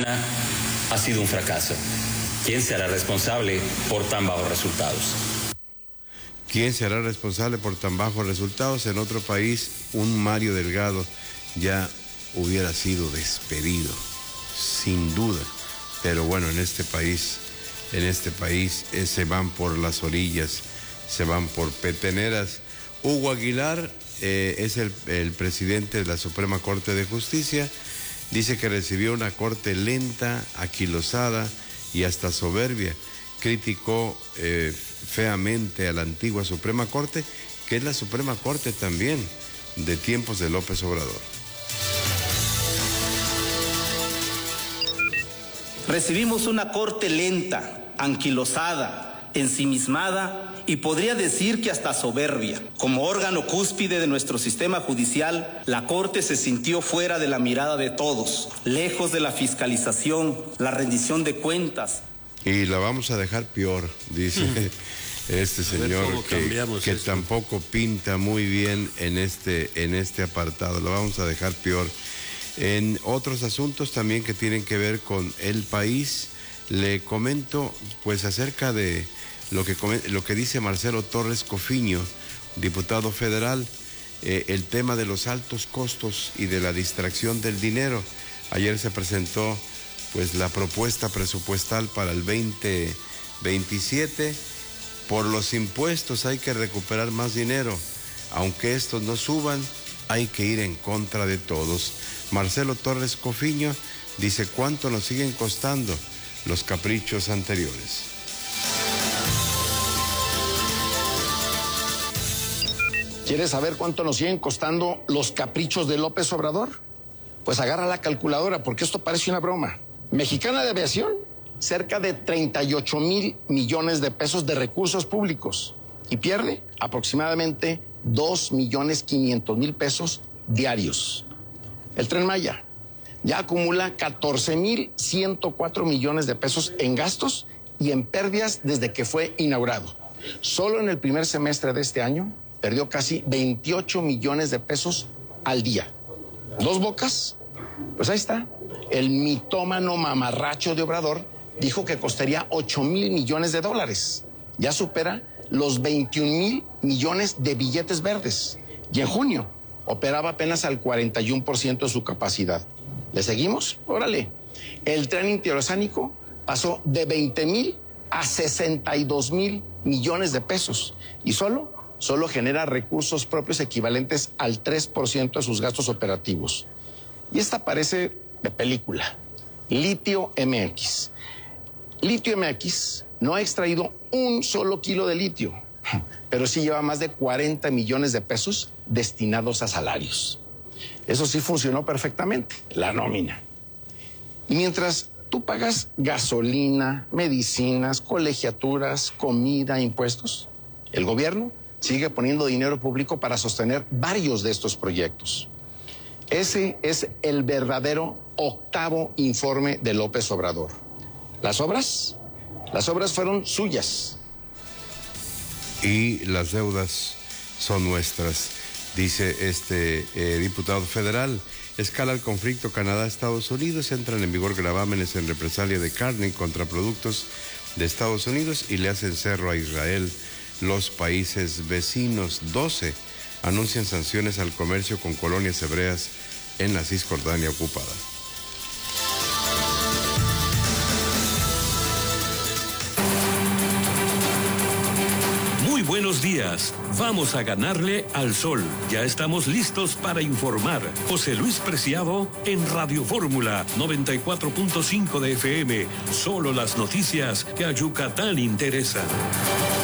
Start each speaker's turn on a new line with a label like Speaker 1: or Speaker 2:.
Speaker 1: ha sido un fracaso. ¿Quién será responsable por tan bajos resultados?
Speaker 2: ¿Quién será responsable por tan bajos resultados? En otro país, un Mario Delgado ya hubiera sido despedido, sin duda. Pero bueno, en este país se van por las orillas, se van por peteneras. Hugo Aguilar es el presidente de la Suprema Corte de Justicia. Dice que recibió una corte lenta, aquilosada y hasta soberbia. Criticó feamente a la antigua Suprema Corte, que es la Suprema Corte también de tiempos de López Obrador.
Speaker 3: Recibimos una corte lenta, anquilosada, ensimismada y podría decir que hasta soberbia. Como órgano cúspide de nuestro sistema judicial, la Corte se sintió fuera de la mirada de todos, lejos de la fiscalización, la rendición de cuentas.
Speaker 2: Y la vamos a dejar peor, dice este señor que tampoco pinta muy bien en este apartado. La vamos a dejar peor. En otros asuntos también que tienen que ver con el país, le comento pues acerca de lo que dice Marcelo Torres Cofiño, diputado federal, el tema de los altos costos y de la distracción del dinero. Ayer se presentó pues la propuesta presupuestal para el 2027. Por los impuestos hay que recuperar más dinero. Aunque estos no suban, hay que ir en contra de todos. Marcelo Torres Cofiño dice: ¿cuánto nos siguen costando los caprichos anteriores?
Speaker 4: ¿Quieres saber cuánto nos siguen costando los caprichos de López Obrador? Pues agarra la calculadora, porque esto parece una broma. Mexicana de Aviación, cerca de 38,000 millones de pesos de recursos públicos y pierde aproximadamente 2,500,000 pesos diarios. El Tren Maya ya acumula 14,104 millones de pesos en gastos y en pérdidas desde que fue inaugurado. Solo en el primer semestre de este año perdió casi 28 millones de pesos al día. Dos Bocas, pues ahí está. El mitómano mamarracho de Obrador dijo que costaría 8,000 millones de dólares. Ya supera los 21,000 millones de billetes verdes. Y en junio operaba apenas al 41% de su capacidad. ¿Le seguimos? Órale. El tren interoceánico pasó de 20,000 a 62,000 millones de pesos. Y solo genera recursos propios equivalentes al 3% de sus gastos operativos. Y esta parece de película. Litio MX. Litio MX no ha extraído un solo kilo de litio, pero sí lleva más de 40 millones de pesos destinados a salarios. Eso sí funcionó perfectamente, la nómina. Y mientras tú pagas gasolina, medicinas, colegiaturas, comida, impuestos, el gobierno sigue poniendo dinero público para sostener varios de estos proyectos. Ese es el verdadero octavo informe de López Obrador. Las obras fueron suyas.
Speaker 2: Y las deudas son nuestras, dice este diputado federal. Escala el conflicto Canadá-Estados Unidos, entran en vigor gravámenes en represalia de carne contra productos de Estados Unidos y le hacen cerro a Israel. Los países vecinos, 12, anuncian sanciones al comercio con colonias hebreas en la Cisjordania ocupada.
Speaker 5: Muy buenos días. Vamos a ganarle al sol. Ya estamos listos para informar. José Luis Preciado en Radio Fórmula 94.5 de FM. Solo las noticias que a Yucatán interesan.